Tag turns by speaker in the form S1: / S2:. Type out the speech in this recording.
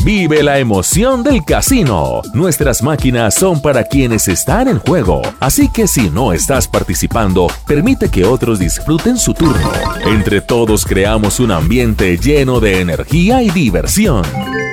S1: Vive la emoción del casino. Nuestras máquinas son para quienes están en juego. Así que si no estás participando, permite que otros disfruten su turno. Entre todos creamos un ambiente lleno de energía y diversión.